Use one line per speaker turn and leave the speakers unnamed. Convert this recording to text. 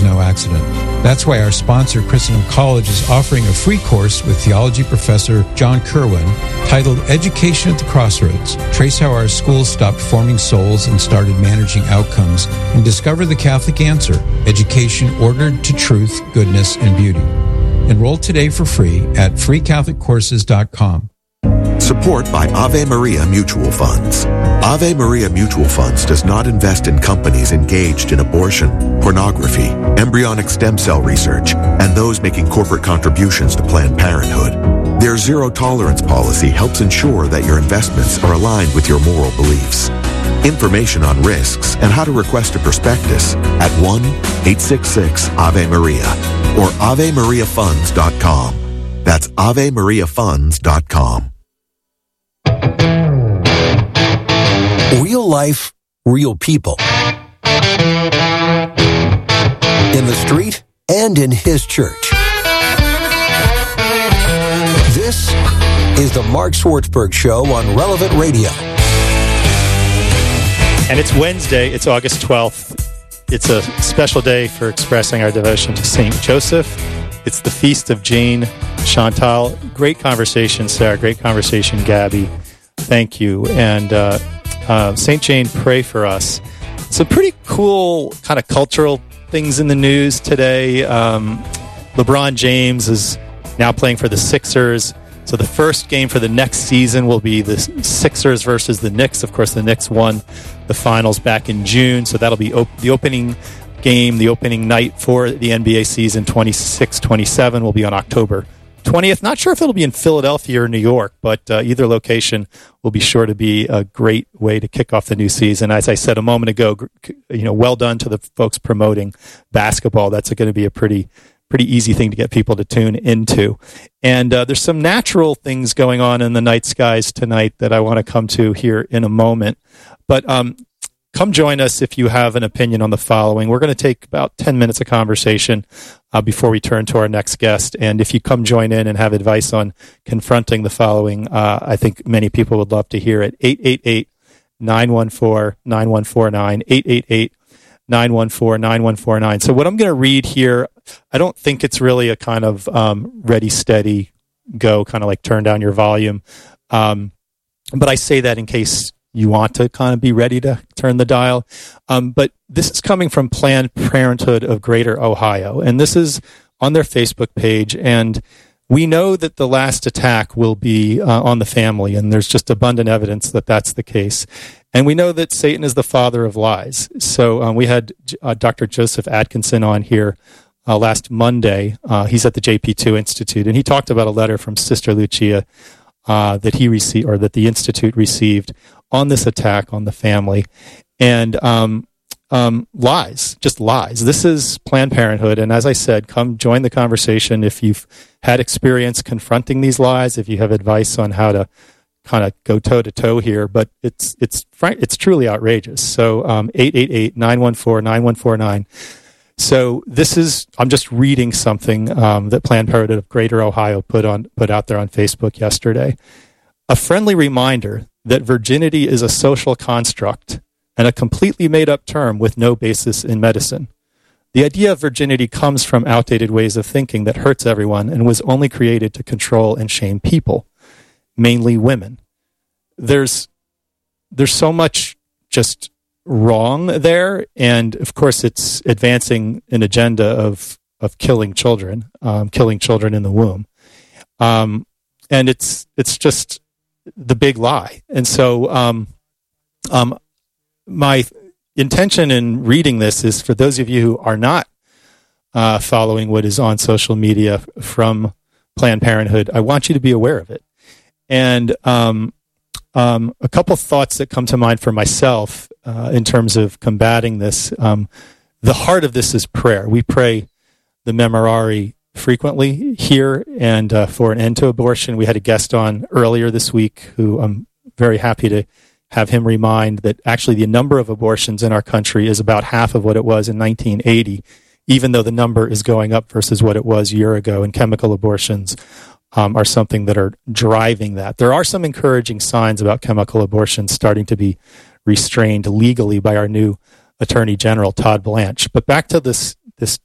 no accident. That's why our sponsor, Christendom College, is offering a free course with theology professor John Kerwin titled Education at the Crossroads. Trace how our schools stopped forming souls and started managing outcomes, and discover the Catholic answer: education ordered to truth, goodness, and beauty. Enroll today for free at freecatholiccourses.com.
Support by Ave Maria Mutual Funds. Ave Maria Mutual Funds does not invest in companies engaged in abortion, pornography, embryonic stem cell research, and those making corporate contributions to Planned Parenthood. Their zero-tolerance policy helps ensure that your investments are aligned with your moral beliefs. Information on risks and how to request a prospectus at 1-866-AVE-MARIA or AveMariaFunds.com. That's AveMariaFunds.com.
Real life, real people. In the street and in his church. This is the Mark Swartzberg Show on Relevant Radio.
And it's Wednesday, it's August 12th. It's a special day for expressing our devotion to St. Joseph. It's the feast of Jane Chantal. Great conversation, Sarah. Great conversation, Gabby. Thank you. And St. Jane, pray for us. Some pretty cool kind of cultural things in the news today. LeBron James is now playing for the Sixers. So the first game for the next season will be the Sixers versus the Knicks. Of course, the Knicks won the finals back in June. So that'll be the opening game, the opening night for the NBA season 26-27 will be on October 20th. Not sure if it'll be in Philadelphia or New York, but either location will be sure to be a great way to kick off the new season. As I said a moment ago, well done to the folks promoting basketball. That's going to be a pretty easy thing to get people to tune into. And there's some natural things going on in the night skies tonight that I want to come to here in a moment. But come join us if you have an opinion on the following. We're going to take about 10 minutes of conversation before we turn to our next guest. And if you come join in and have advice on confronting the following, I think many people would love to hear it. 888-914-9149, 888-914-9149. So what I'm going to read here, I don't think it's really a kind of ready, steady, go, kind of like turn down your volume. But I say that in case you want to kind of be ready to turn the dial. But this is coming from Planned Parenthood of Greater Ohio, and this is on their Facebook page. And we know that the last attack will be on the family, and there's just abundant evidence that that's the case. And we know that Satan is the father of lies. So we had Dr. Joseph Atkinson on here last Monday. He's at the JP2 Institute, and he talked about a letter from Sister Lucia that he received, or that the Institute received, on this attack on the family. And lies, just lies. This is Planned Parenthood, and as I said, come join the conversation if you've had experience confronting these lies, if you have advice on how to kind of go toe-to-toe here, but it's truly outrageous. So 888-914-9149. So this is, I'm just reading something that Planned Parenthood of Greater Ohio put out there on Facebook yesterday. A friendly reminder that virginity is a social construct and a completely made-up term with no basis in medicine. The idea of virginity comes from outdated ways of thinking that hurts everyone and was only created to control and shame people, mainly women. There's so much just wrong there, and of course it's advancing an agenda of killing children in the womb, and it's just the big lie. And so my intention in reading this is for those of you who are not following what is on social media from Planned Parenthood, I want you to be aware of it. And a couple thoughts that come to mind for myself in terms of combating this. The heart of this is prayer. We pray the Memorare frequently here, and for an end to abortion. We had a guest on earlier this week who I'm very happy to have him remind that actually the number of abortions in our country is about half of what it was in 1980, even though the number is going up versus what it was a year ago, and chemical abortions are something that are driving that. There are some encouraging signs about chemical abortions starting to be restrained legally by our new Attorney General, Todd Blanche. But back to this